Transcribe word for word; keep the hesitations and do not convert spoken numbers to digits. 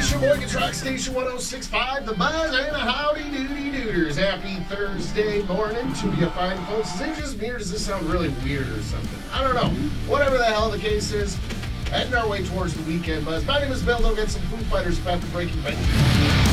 Sheboygan Truck Station one oh six point five, The Buzz, and a howdy doody dooders. Happy Thursday morning to you fine folks. Is it just me or does this sound really weird or something? I don't know. Whatever the hell the case is, heading our way towards the weekend, Buzz. My name is Bill. Don't get some Foo Fighters about the Breaking Benjamin.